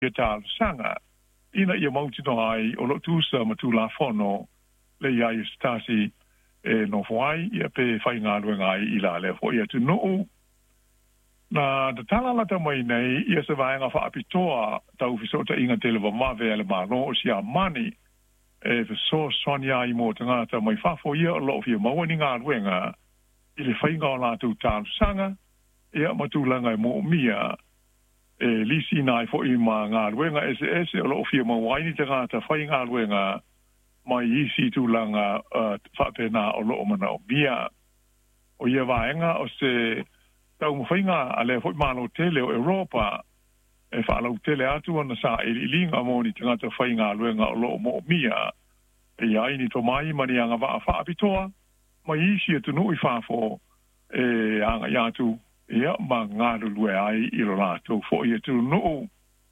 tal sanga ina ia mautino ai o lo tusa matula fono le ia stasi no foi ia pe fai ngā luenga ai ila le foi ia tunu na de tala la mai nei ia se vai nga fa apitoa tau fisota inga tele va mave ale malo o sia mani so sonia I mo tanga ta mai fa fo ia lo fi mo ni ngā luenga ile fai ngā la tu tal sanga ia matulanga mo mia lisi nai fo I ma ngā luenga SS lo fi mo waini tanga ta fai ngā luenga mai isi tu langa fa pena o lo mana o mia o ia vaenga o se tau mo fainga ale fo malo tele o Europa fa lo tele atu ona sa linga mo ni tanga ta fainga luenga o lo mo mia ia ini to mai mani anga va fa apitoa mai isi tu no I fa fo anga ya tu ia ma ngā lue ai I lo la tu fo ia tu no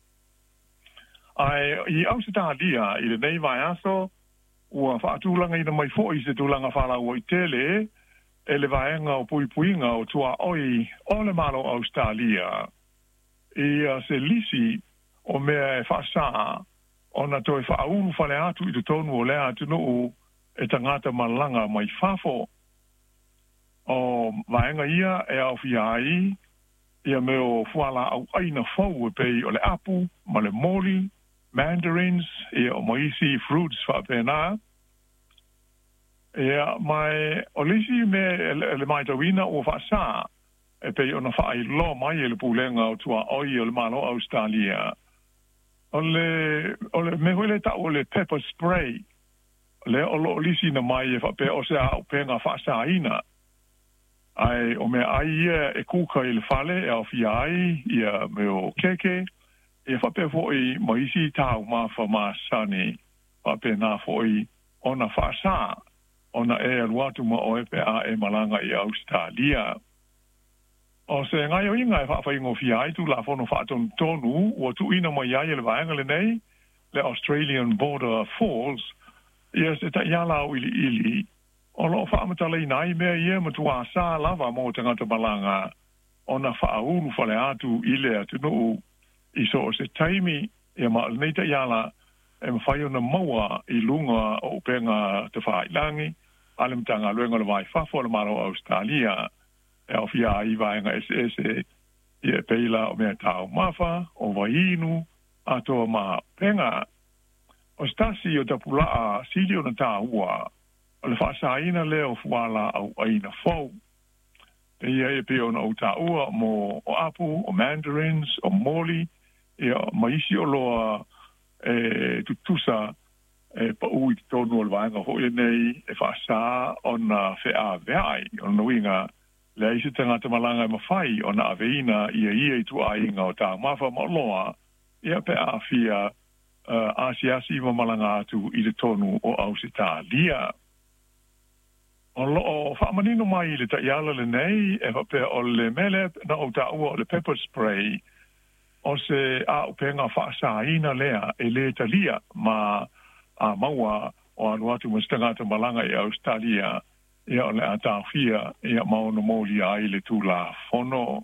ai I Australia I le nei vai aso ua whaatulanga ina mai fōi se tūlanga whalau I tele, e le vaenga o puipuinga o tua oi o le malo Australia. Ia se lisi o mea e whaasa o na toi whaunu whale atu I te tonu o lea atu nuu e tangata malanga mai whafo. O vaenga ia e au whiai, ia meo whala au aina fau e pei o le apu, ma le moli, mandarins, ia o maisi fruits whapena. Ia mai olisi me le mai tawina o whaasa e pei ona whaai lo mai e le pulenga o tua oi o le malo Australia. O le mehuele ta o le pepper spray le o lo olisi na mai e whape o se au penga whaasa ina. Ai o me ai e kuka I le fale e au fiai ia me o keke e whape foi maisi tau mawha maasani whape na foi ona whaasa ona e aluatu ma o epe a e malanga I Australia. O se ngai o inga e whawhai ngofi ai tu la fono whaaton tonu o tu ina mai ai le vaenga le nei le Australian Border Falls ia se ta iala o ili o lo whaamatala nai mea ia matua sa lava mo tangata malanga ona whaahuru whale atu ile atu nuu I so se taimi ia ma nei ta iala e mawhai ona maua I lunga o penga te whaailangi alem tanga luenga le vai whafo le maro Australia e o fia I vaenga SS ia peila o mea tau mawha o wainu ato ma penga o stasi o tapulaa sili o na tāua o le whaasaina leo fuala au aina fau e ia e peo na o tāua mo o apu o mandarins o moli ia maisi o loa tutusa pa ui tonu o le vaenga hoi nei e whaasa o na whea veai o na winga le isi tangata malanga e mawhai o na aveina ia I tu a inga o tā mawha ma loa ia pe a fia asiasi ma malanga atu I le tonu o Ausitalia. O loo whaamanino mai le ta iala le nei e pe o le mele na o tā ua o le pepper spray o se a upenga whaasaina lea e le talia ma a maua o anuatu mastangata malanga I Australia ia o le atawhia ia maono moli ai le tula fono.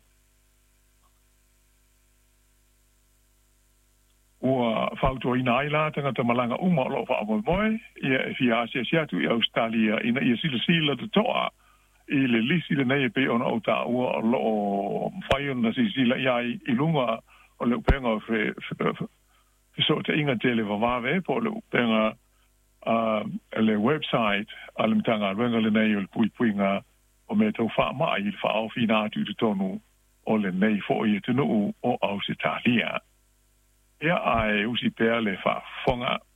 Ua whautua ina aila tangata malanga uma o lo whaamoe ia e fia asia siatu I Australia ina ia sila te toa I le lisi le nei pe ona o ta ua o lo whaion na sila iai I lunga o le upenga o so te inga tele vavave po le upenga le website alim tanga renga le nei o le puipuinga o me tau wha mai I wha au fina atu te tonu o le nei fo I te nuu o Ausitalia. Ia ai usi pea le wha fonga